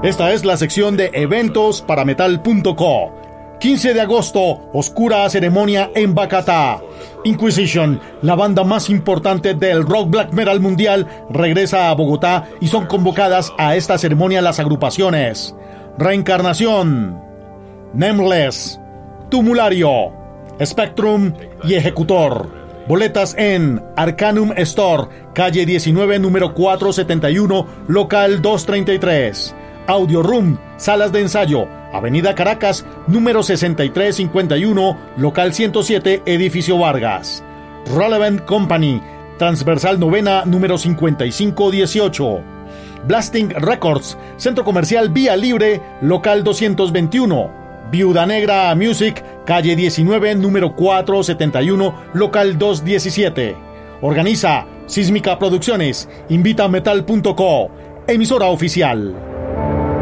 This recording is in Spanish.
Esta es la sección de eventos para metal.co. 15 de agosto, oscura ceremonia en Bacatá. Inquisition, la banda más importante del rock black metal mundial, regresa a Bogotá y son convocadas a esta ceremonia las agrupaciones Reencarnación, Nameless, Tumulario, Spectrum y Ejecutor. Boletas en Arcanum Store, calle 19, número 471, local 233. Audio Room, salas de ensayo, Avenida Caracas, número 6351, local 107, edificio Vargas. Relevant Company, transversal novena, número 5518. Blasting Records, centro comercial Vía Libre, local 221. Viuda Negra Music, calle 19, número 471, local 217. Organiza Sísmica Producciones, invita metal.co, emisora oficial.